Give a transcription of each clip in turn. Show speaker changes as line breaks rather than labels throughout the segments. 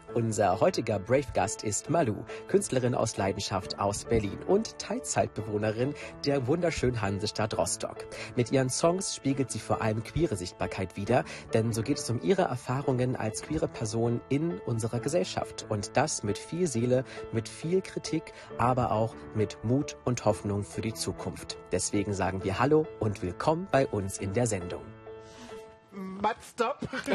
Unser heutiger Brave-Gast ist Malou, Künstlerin aus Leidenschaft aus Berlin und Teilzeitbewohnerin der wunderschönen Hansestadt Rostock. Mit ihren Songs spiegelt sie vor allem queere Sichtbarkeit wider, denn so geht es um ihre Erfahrungen als queere Person in unserer Gesellschaft. Und das mit viel Seele, mit viel Kritik, aber auch mit Mut und Hoffnung für die Zukunft. Deswegen sagen wir Hallo und willkommen bei uns in der Sendung.
Stop.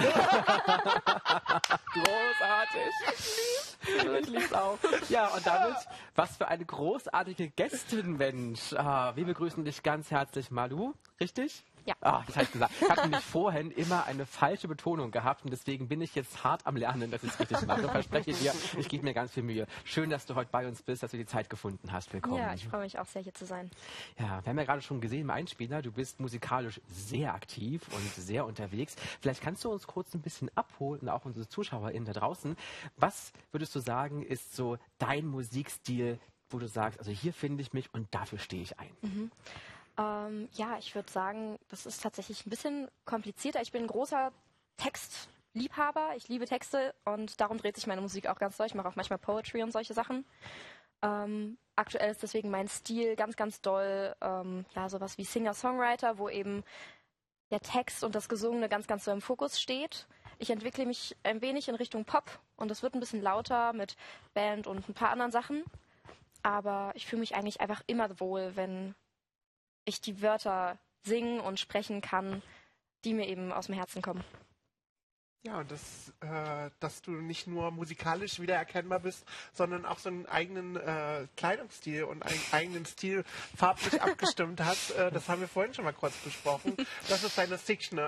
Großartig. Ich lieb's auch. Ja, und damit, was für eine großartige Gästin, Mensch. Wir begrüßen dich ganz herzlich, Malou. Richtig?
Ja.
Das habe ich gesagt. Ich habe nämlich vorhin immer eine falsche Betonung gehabt und deswegen bin ich jetzt hart am Lernen, dass ich es richtig mache. Verspreche dir, ich gebe mir ganz viel Mühe. Schön, dass du heute bei uns bist, dass du die Zeit gefunden hast. Willkommen.
Ja, ich freue mich auch sehr, hier zu sein.
Ja, wir haben ja gerade schon gesehen im Einspieler, du bist musikalisch sehr aktiv und sehr unterwegs. Vielleicht kannst du uns kurz ein bisschen abholen, auch unsere ZuschauerInnen da draußen. Was würdest du sagen, ist so dein Musikstil, wo du sagst, also hier finde ich mich und dafür stehe ich ein?
Ja, ich würde sagen, das ist tatsächlich ein bisschen komplizierter. Ich bin ein großer Textliebhaber. Ich liebe Texte und darum dreht sich meine Musik auch ganz doll. Ich mache auch manchmal Poetry und solche Sachen. Aktuell ist deswegen mein Stil ganz, ganz doll, sowas wie Singer-Songwriter, wo eben der Text und das Gesungene ganz, ganz so im Fokus steht. Ich entwickle mich ein wenig in Richtung Pop und es wird ein bisschen lauter mit Band und ein paar anderen Sachen. Aber ich fühle mich eigentlich einfach immer wohl, wenn ich die Wörter singen und sprechen kann, die mir eben aus dem Herzen kommen.
Ja, und dass du nicht nur musikalisch wiedererkennbar bist, sondern auch so einen eigenen Kleidungsstil und einen eigenen Stil farblich abgestimmt hast. Das haben wir vorhin schon mal kurz besprochen. Das ist deine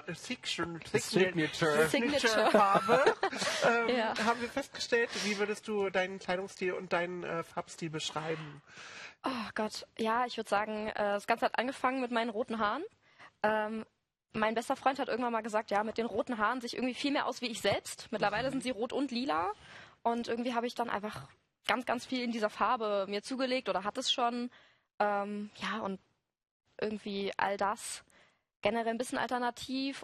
Signature-Farbe.
Ja.
Haben wir festgestellt. Wie würdest du deinen Kleidungsstil und deinen Farbstil beschreiben?
Oh Gott, ja, ich würde sagen, das Ganze hat angefangen mit meinen roten Haaren. Mein bester Freund hat irgendwann mal gesagt, ja, mit den roten Haaren sehe ich irgendwie viel mehr aus wie ich selbst. Mittlerweile sind sie rot und lila. Und irgendwie habe ich dann einfach ganz, ganz viel in dieser Farbe mir zugelegt oder hatte es schon. Und irgendwie all das generell ein bisschen alternativ